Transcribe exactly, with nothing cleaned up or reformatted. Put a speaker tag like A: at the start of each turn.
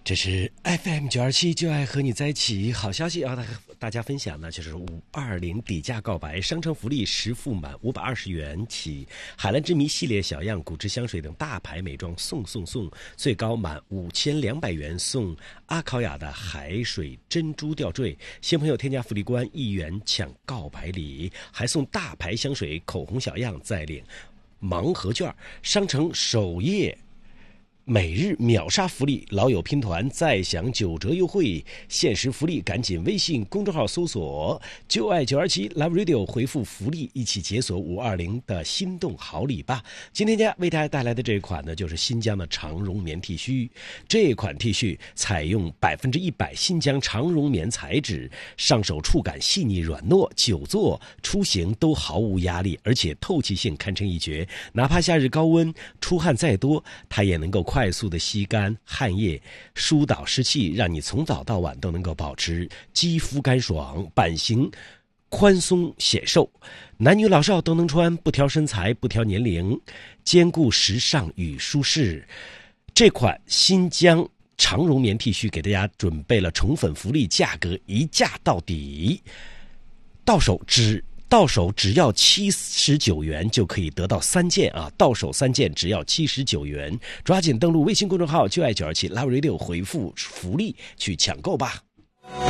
A: 这是 F M 九二七，就爱和你在一起。好消息啊，大家分享呢，就是五二零底价告白，商城福利实付满五百二十元起，海蓝之谜系列小样、古质香水等大牌美妆送送送，最高满五千两百元送阿考雅的海水珍珠吊坠。新朋友添加福利官一元抢告白礼，还送大牌香水、口红小样，再领盲盒券。商城首页每日秒杀福利，老友拼团再享九折优惠，限时福利赶紧微信公众号搜索就爱九二七 Love Radio， 回复福利一起解锁五二零的心动好礼吧。今天家为大家带来的这一款呢，就是新疆的长绒棉 T 恤。这款 T 恤采用百分之一百新疆长绒棉材质，上手触感细腻软糯，久坐出行都毫无压力，而且透气性堪称一绝。哪怕夏日高温出汗再多，它也能够快速的吸干汗液，疏导湿气，让你从早到晚都能够保持肌肤干爽，版型宽松显瘦，男女老少都能穿，不挑身材，不挑年龄，兼顾时尚与舒适。这款新疆长绒棉 T 恤给大家准备了宠粉福利，价格一价到底，到手只到手只要七十九元就可以得到三件啊！到手三件只要七十九元，抓紧登录微信公众号就爱九二七 Love Radio， 回复福利去抢购吧。